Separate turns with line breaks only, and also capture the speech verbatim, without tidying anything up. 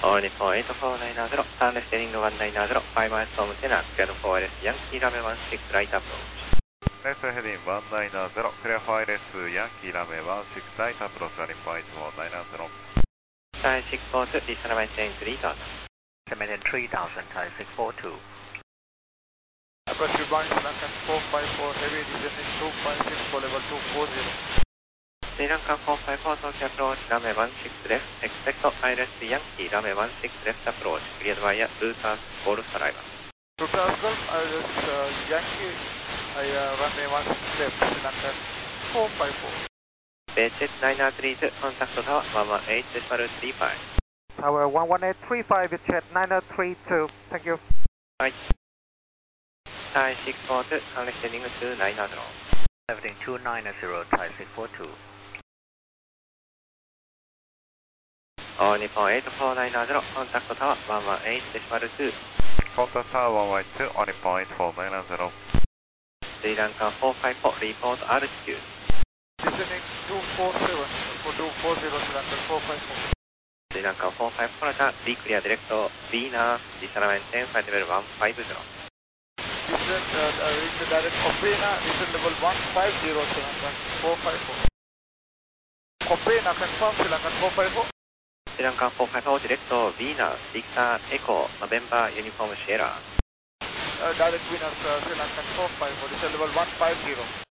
All Nippon eight four nine zero, Sunday Steering one nine zero, five miles from Tenna, clear for L S Yankee Runway one six right approach.
Next heading one nine zero, clear for L S Yankee Runway one six right approach, Nippon eight four nine zero.
Thai six four two, descend maintain three thousand.
Maintain three thousand, Thai six four two.
Approach Dubai, Lankan four five four, heavy descending two five six for level two four zero.
Sri Lanka four five four, Tokyo approach, runway one six left, expect L S Yankee, runway one six left approach, cleared via Lucas Golf arrival.
To Tasgulf, I was uh, Yankee, I uh, runway one six left, Sri Lanka four five four.
Base nine three two, contact tower one one eight decimal three five.
Tower one one eight three five, jet nine three two, thank you.
Right. Thai six four two, current standing two nine zero.
Everything two nine zero, Thai six four two.
All Nippon eight four nine zero, contact tower one one eight decimal two.
Contact tower one one two, on Nippon eight four nine zero.
Sri Lanka four five four, report altitude.
Descending two four seven for two four zero, Sri Lanka four five four.
Sri Lanka four five four, be clear direct to Vina, descend maintain flight level one five zero.
Descend, uh, uh, reach the direct Copena, descend level one five zero, Sri Lanka four five four. Copena, confirm Sri Lanka four five four.
Sri Lanka four five four, direct to Vina, Victor Echo, November Uniform Sierra.
Uh, direct Venus, uh, Sri Lanka four five four, descend level one five zero.